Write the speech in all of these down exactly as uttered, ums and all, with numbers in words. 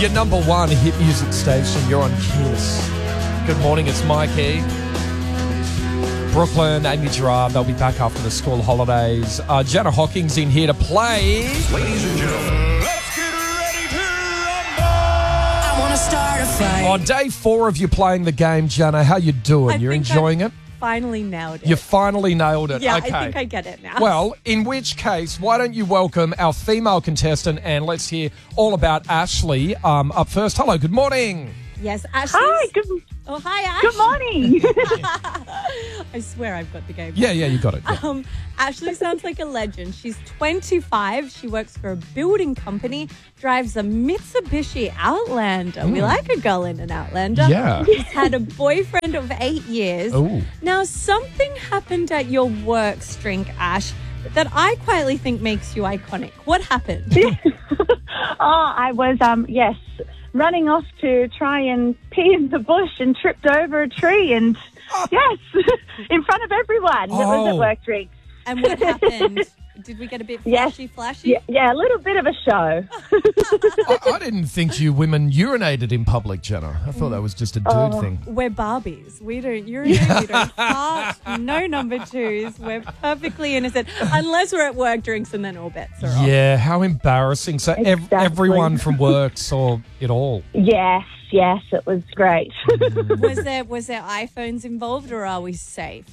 Your number one hit music station. You're on Kiss. Good morning, it's Mikey. Brooklyn, Amy Gerard, they'll be back after the school holidays. Uh, Jenna Hocking's in here to play. Ladies and gentlemen, let's get ready to rumble! I want to start a fight. On day four of you playing the game, Jenna, how you doing? I You're think enjoying I've it? Finally nailed it. You finally nailed it. yeah, okay. I think I get it now. Well, in which case, why don't you welcome our female contestant and let's hear all about Ashley. Um, up first, hello, good morning. yes, Ashley. Hi, good, Oh, hi, Ash. good morning. I swear I've got the game. Yeah, yeah, you got it. Yeah. Um, Ashley sounds like a legend. She's twenty-five. She works for a building company, drives a Mitsubishi Outlander. We like a girl in an Outlander. Yeah. She's had a boyfriend of eight years. Ooh. Now, something happened at your work, Strink, Ash, that I quietly think makes you iconic. What happened? oh, I was, um, yes, running off to try and pee in the bush and tripped over a tree and, yes, in front of everyone that was Oh. at work drinks. And what happened? Did we get a bit Yes. flashy, flashy? Yeah, yeah, a little bit of a show. I, I didn't think you women urinated in public, Jenna. I thought that was just a dude Oh. thing. We're Barbies. We don't urinate. We don't fart. No number twos. We're perfectly innocent. Unless we're at work drinks and then all bets are off. Yeah, how embarrassing. So ev- Exactly. everyone from work saw it all. Yes, yes, it was great. Was there was there iPhones involved or are we safe?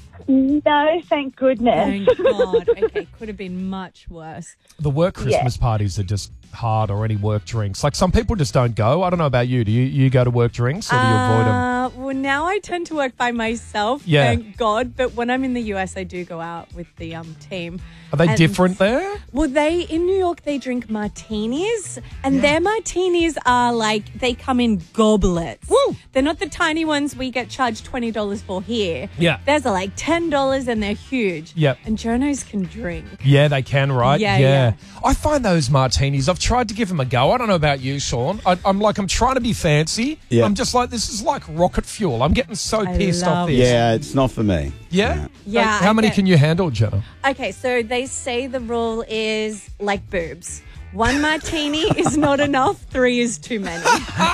no, thank goodness. Thank God. Okay, could have been much worse. The work Christmas parties are just hard, or any work drinks. Like some people just don't go. I don't know about you. Do you, you go to work drinks or do you avoid them? Uh, well, now I tend to work by myself, Yeah. thank God. But when I'm in the U S, I do go out with the um team. Are they and- different there? Well, they, in New York, they drink martinis, and their martinis are like, they come in goblets. Woo! They're not the tiny ones we get charged twenty dollars for here. Yeah. Theirs are like ten dollars and they're huge. Yep. And journos can drink. Yeah, they can, right? Yeah, yeah. I find those martinis, I've tried to give them a go. I don't know about you, Sean. I, I'm like, I'm trying to be fancy. Yeah. I'm just like, this is like rocket fuel. I'm getting so I pissed off love this. Yeah, it's not for me. Yeah? Yeah, How I many get- can you handle, Jenna? Okay, so they say the rule is like boobs. One martini is not enough, three is too many.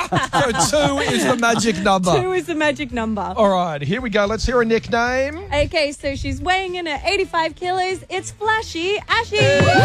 So two is the magic number. Two is the magic number. All right, here we go. Let's hear a nickname. Okay, so she's weighing in at eighty-five kilos. It's Flashy Ashy.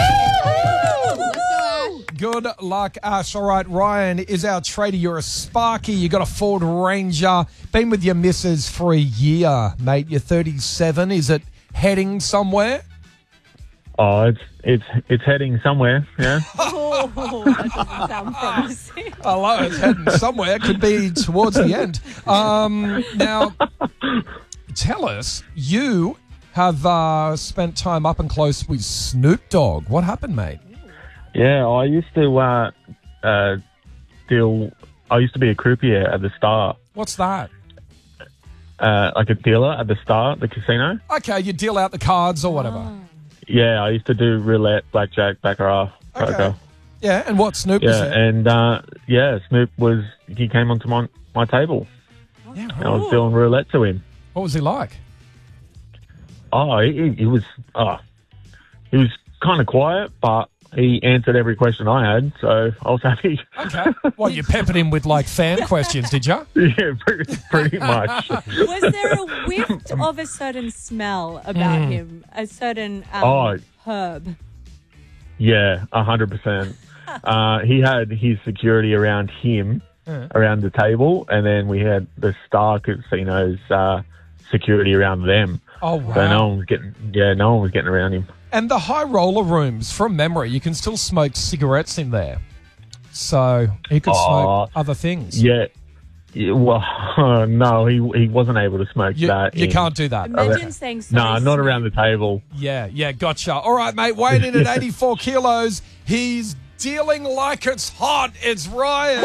Good luck, Ash. All right, Ryan is our trader. You're a Sparky. You got a Ford Ranger. Been with your missus for a year, mate. You're thirty-seven. Is it heading somewhere? Oh, it's it's it's heading somewhere. Yeah. Oh, that doesn't sound promising. Hello, it's heading somewhere. Could be towards the end. Um, now, tell us, you have uh, spent time up and close with Snoop Dogg. What happened, mate? Yeah, I used to uh, uh, deal. I used to be a croupier at the Star, What's that? uh, like a dealer at the Star, the casino. Okay, you deal out the cards or whatever. Yeah, I used to do roulette, blackjack, baccarat, poker. Okay. Yeah, and what Snoop was Yeah, there? and uh, yeah, Snoop was he came onto my my table. Yeah, And I was doing roulette to him. what was he like? Oh, he, he was oh, he was kind of quiet, but he answered every question I had, so I was happy. Okay. Well, you peppered him with like fan questions, did you? Yeah, pretty, pretty much. Was there a whiff of a certain smell about him? A certain um, Oh. herb? Yeah, a hundred percent. Uh, he had his security around him, around the table, and then we had the Star Casino's uh, security around them. Oh, So no wow. one was getting, yeah, no one was getting around him. And the high roller rooms, from memory, you can still smoke cigarettes in there. So he could Oh, smoke other things. Yeah, yeah well, no, he he wasn't able to smoke You, that. you in- can't do that. Imagine saying sorry. No, not Snoop. around the table. Yeah, yeah, gotcha. All right, mate, weighing in at eighty-four kilos. He's dealing like it's hot. It's Ryan.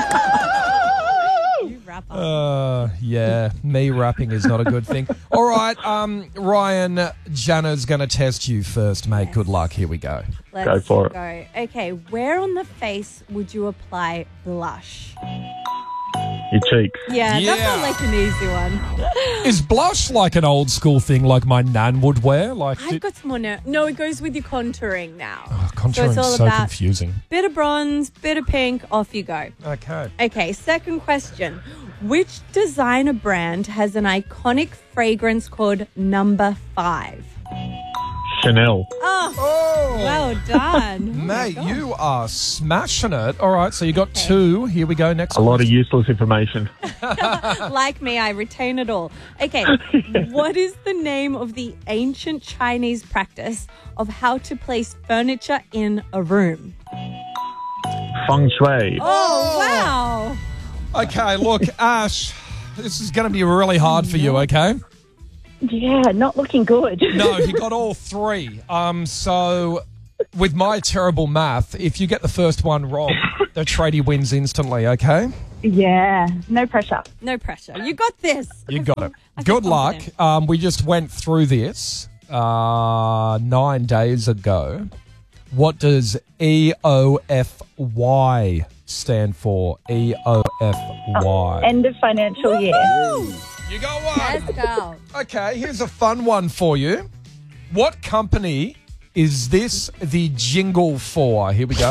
You wrap up. Uh, yeah, me rapping is not a good thing. All right, um, Ryan, Jana's going to test you first, mate. Good luck. Here we go. Let's go for it. go. Okay, where on the face would you apply blush? Your cheeks. Yeah, Yeah. that felt like an easy one. Is blush like an old school thing like my nan would wear? Like I've got some more now. No, it goes with your contouring now. oh, contouring's so so, it's all about confusing. bit of bronze, bit of pink, off you go. Okay. Okay, second question. Which designer brand has an iconic fragrance called Number Five? Chanel. Oh, well done. Oh my Mate, gosh. you are smashing it. All right, so you got two. Here we go. Next A lot of question. useless information. Like me, I retain it all. Okay, what is the name of the ancient Chinese practice of how to place furniture in a room? Feng shui. Oh, wow. Okay, look, Ash, this is going to be really hard for you, okay? Yeah, not looking good. No, he got all three. Um, so with my terrible math, if you get the first one wrong, the tradie wins instantly, okay? Yeah, no pressure. No pressure. You got this. You I got feel- it. I feel Good luck. confident. Um, we just went through this uh, nine days ago. What does E O F Y stand for? E O F Y. End of financial year. Woo! You got one. Let's go. Okay, here's a fun one for you. What company is this the jingle for? Here we go.